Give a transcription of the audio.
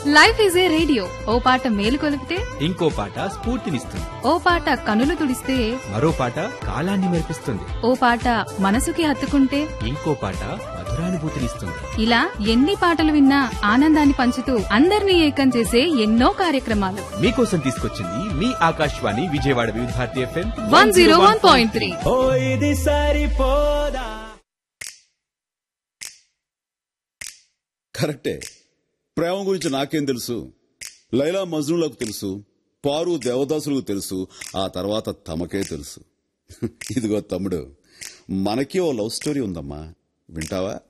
Life is a radio, ఓ పాట మేలు కొలిపితే ఇంకో పాట స్ఫూర్తినిస్తుంది. ఓ పాట కనులు తుడిస్తే మరో పాట కాలాన్ని మెరిపిస్తుంది. ఓ పాట మనసుకి హత్తుకుంటే ఇంకో పాట మధురానుభూతినిస్తుంది. ఇలా ఎన్ని పాటలు విన్నా ఆనందాన్ని పంచుతూ అందరినీ ఏకం చేసే ఎన్నో కార్యక్రమాలు మీకోసం తీసుకొచ్చింది మీ ఆకాశవాణి విజయవాడ వివిధ భారతి FM 101.3. ఓ ఇది సరిపోదా. కరెక్టే. ప్రేమ గురించి నాకేం తెలుసు? లైలా మజ్నూలకు తెలుసు, పారు దేవదాసులకు తెలుసు, ఆ తర్వాత తమకే తెలుసు. ఇదిగో తమ్ముడు, మనకి ఓ లవ్ స్టోరీ ఉందమ్మా, వింటావా?